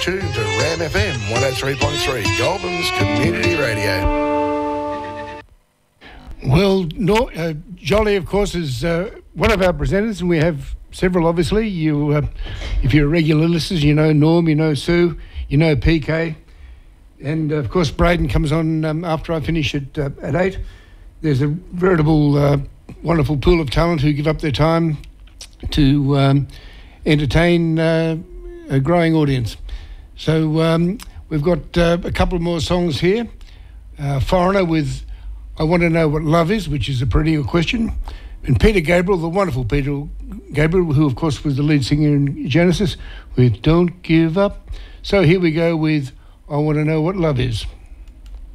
tuned to Ram FM 103.3, Goulburn's Community Radio. Well, Jolly, of course, is one of our presenters, and we have several, obviously. You, if you're regular listeners, you know Norm, you know Sue, you know PK. And, of course, Braden comes on after I finish at 8. There's a veritable wonderful pool of talent who give up their time to entertain a growing audience. So we've got a couple more songs here. Foreigner with I Want to Know What Love Is, which is a perennial question. And Peter Gabriel, the wonderful Peter Gabriel, who of course was the lead singer in Genesis, with Don't Give Up. So here we go with I Want to Know What Love Is.